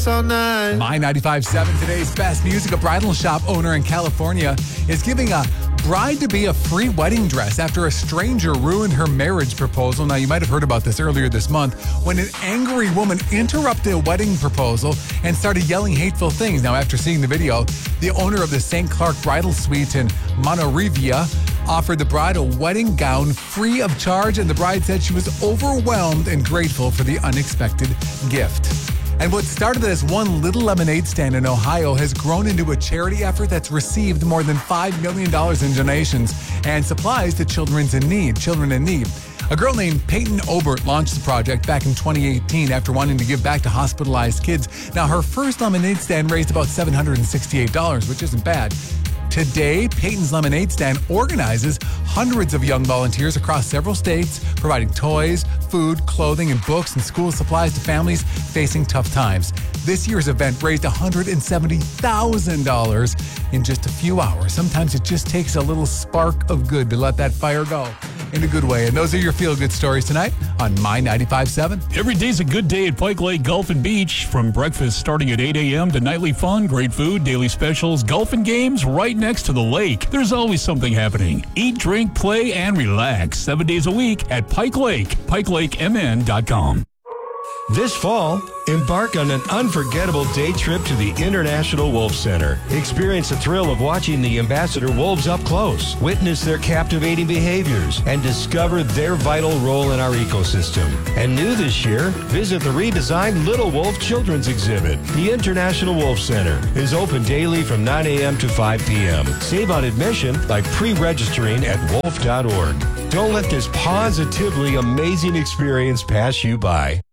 dance all night. My 95.7, today's best music. A bridal shop owner in California is giving a bride-to-be a free wedding dress after a stranger ruined her marriage proposal. Now, you might have heard about this earlier this month when an angry woman interrupted a wedding proposal and started yelling hateful things. Now, after seeing the video, the owner of the St. Clark Bridal Suite in Monterivia offered the bride a wedding gown free of charge, and the bride said she was overwhelmed and grateful for the unexpected gift. And what started as one little lemonade stand in Ohio has grown into a charity effort that's received more than $5 million in donations and supplies to children in need. A girl named Peyton Obert launched the project back in 2018 after wanting to give back to hospitalized kids. Now, her first lemonade stand raised about $768, which isn't bad. Today, Peyton's Lemonade Stand organizes hundreds of young volunteers across several states, providing toys, food, clothing, and books and school supplies to families facing tough times. This year's event raised $170,000 in just a few hours. Sometimes it just takes a little spark of good to let that fire go in a good way. And those are your feel-good stories tonight on My 95.7. Every day's a good day at Pike Lake Golf and Beach. From breakfast starting at 8 a.m. to nightly fun, great food, daily specials, golf and games right next to the lake. There's always something happening. Eat, drink, play, and relax 7 days a week at Pike Lake, PikeLakeMN.com. This fall, embark on an unforgettable day trip to the International Wolf Center. Experience the thrill of watching the ambassador wolves up close, witness their captivating behaviors, and discover their vital role in our ecosystem. And new this year, visit the redesigned Little Wolf Children's Exhibit. The International Wolf Center is open daily from 9 a.m. to 5 p.m. Save on admission by pre-registering at wolf.org. Don't let this positively amazing experience pass you by.